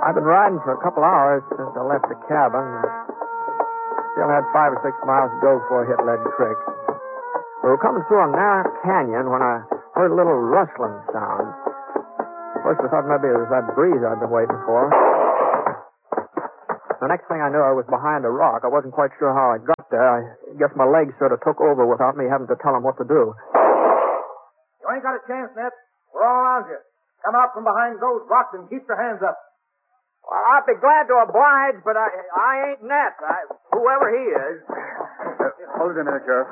I've been riding for a couple hours since I left the cabin. Still had 5 or 6 miles to go before I hit Lead Creek. We were coming through a narrow canyon when I heard a little rustling sound. First I thought maybe it was that breeze I'd been waiting for. The next thing I knew, I was behind a rock. I wasn't quite sure how I got there. I guess my legs sort of took over without me having to tell them what to do. You ain't got a chance, Ned. We're all around you. Come out from behind those rocks and keep your hands up. Well, I'd be glad to oblige, but I ain't Ned. Whoever he is. Hold it a minute, Sheriff.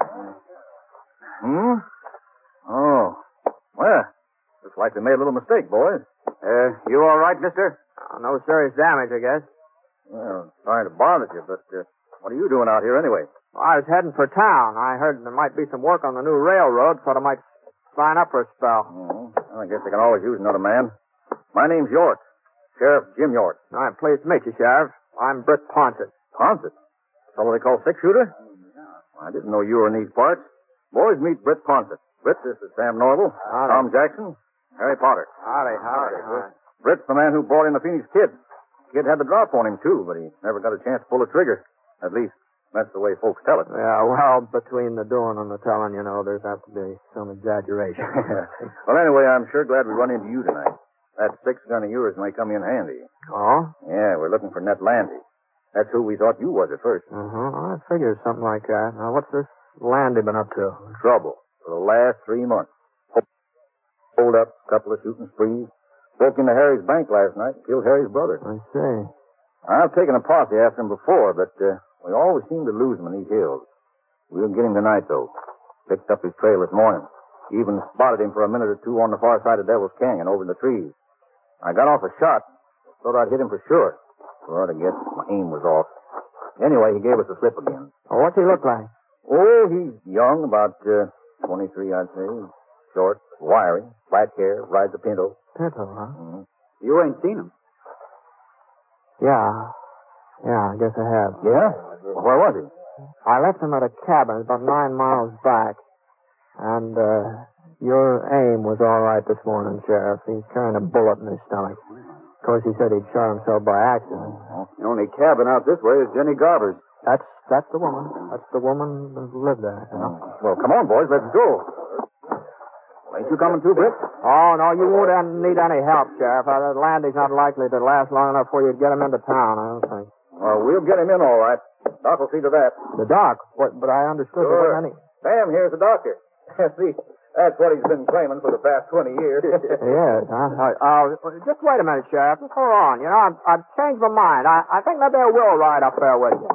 Oh. Well, looks like they made a little mistake, boys. You all right, mister? No serious damage, I guess. Well, sorry to bother you, but what are you doing out here anyway? Well, I was heading for town. I heard there might be some work on the new railroad, thought I might sign up for a spell. Well, I guess they can always use another man. My name's York. Sheriff Jim York. I'm pleased to meet you, Sheriff. I'm Britt Ponsett. Ponsett? Fellow they call six-shooter? I didn't know you were in these parts. Boys, meet Britt Ponsett. Britt, this is Sam Norval, Tom Jackson, Harry Potter. Howdy. Britt's the man who brought in the Phoenix Kid. Kid had the drop on him, too, but he never got a chance to pull a trigger. At least, that's the way folks tell it. Yeah, well, between the doing and the telling, there's apt to be some exaggeration. Well, anyway, I'm sure glad we run into you tonight. That 6-gun of yours may come in handy. Oh? Yeah, we're looking for Ned Landy. That's who we thought you was at first. I figured something like that. Now, what's this Landy been up to? Trouble for the last 3 months. Hold up, couple of shooting sprees. Broke into Harry's bank last night and killed Harry's brother. I see. I've taken a posse after him before, but we always seem to lose him in these hills. We'll get him tonight, though. Picked up his trail this morning. Even spotted him for a minute or two on the far side of Devil's Canyon over in the trees. I got off a shot. Thought I'd hit him for sure. Well, I guess my aim was off. Anyway, he gave us a slip again. Oh, what's he look like? Oh, he's young, about 23, I'd say. Short, wiry, black hair, rides a Pinto. Pinto, huh? Mm-hmm. You ain't seen him. Yeah, I guess I have. Yeah? Well, where was he? I left him at a cabin about 9 miles back. And, your aim was all right this morning, Sheriff. He's carrying a bullet in his stomach. Of course, he said he'd shot himself by accident. The only cabin out this way is Jenny Garber's. That's the woman. That's the woman who lived there. Well, come on, boys. Let's go. Ain't you coming too, Britt? Oh, no, you won't need any help, Sheriff. Landy's not likely to last long enough for you to get him into town, I don't think. Well, we'll get him in all right. Doc will see to that. The doc? But I understood there wasn't any... Sam here's the doctor. See, that's what he's been claiming for the past 20 years. Yes, huh? Just wait a minute, Sheriff. Just hold on. I've changed my mind. I think maybe I will ride up there with you.